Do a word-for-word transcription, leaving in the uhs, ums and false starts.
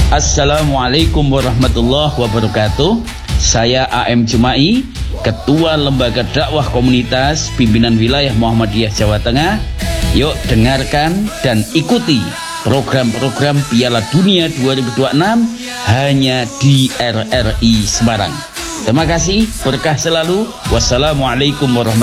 Assalamualaikum warahmatullahi wabarakatuh. Saya A M Jumai, Ketua Lembaga Dakwah Komunitas Pimpinan Wilayah Muhammadiyah Jawa Tengah. Yuk dengarkan dan ikuti program-program Piala Dunia dua ribu dua puluh enam hanya di R R I Semarang. Terima kasih, berkah selalu. Wassalamualaikum warahmatullahi wabarakatuh.